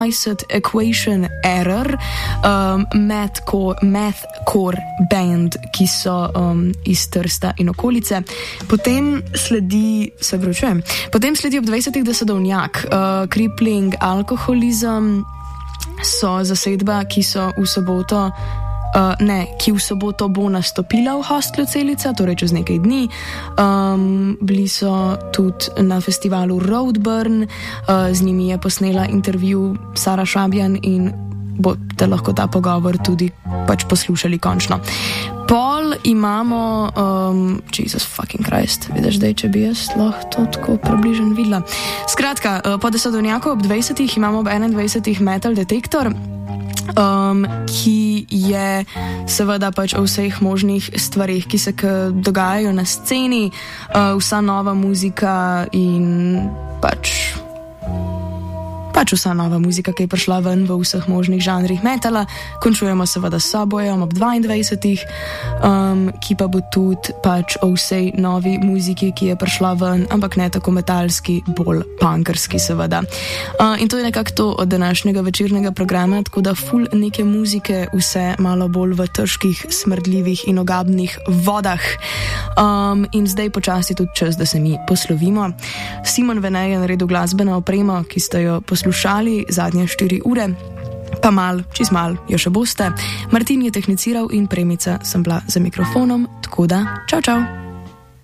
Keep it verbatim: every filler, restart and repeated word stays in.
Equation Error, um, mathcore, mathcore band, ki so um, iz Trsta in okolice. Potem sledi, se vročujem, potem sledi ob dvajsetih Desedovnjak, uh, Crippling Alkoholizem, so zasedba, ki so v soboto Uh, ne, ki v soboto bo nastopila v hostlu Celica, torej čez nekaj dni. Um, bili so tudi na festivalu Roadburn, uh, z njimi je posnela intervju Sara Šabjan in boste lahko ta pogovor tudi pač poslušali končno. Pol imamo, um, Jesus fucking Christ, vidiš zdaj, če bi jaz lahko to tako približen videla. Skratka, uh, po Desedovnjaku ob dvajsetih imamo ob enaindvajsetih Metal Detektor, Um, ki je seveda pač o vseh možnih stvarih, ki se k dogajajo na sceni, uh, vsa nova muzika in pač pač vsa nova muzika, ki je prišla ven v vseh možnih žanrih metala. Končujemo seveda s Subwayom ob dvaindvajsetih, um, ki pa bo tudi pač o vsej novi muziki, ki je prišla ven, ampak ne tako metalski, bolj punkerski seveda. Uh, in to je nekako to od današnjega večernega programa, tako da ful neke muzike, vse malo bolj v težkih, smrdljivih in ogabnih vodah. Um, in zdaj počasi tudi čas, da se mi poslovimo. Simon Venej je naredil glasbeno opremo, ki ste jo poslušali zadnje štiri ure, pa mal, čez mal, jo še boste. Martin je tehniciral in Premica sem bila za mikrofonom, tako da, čau, čau!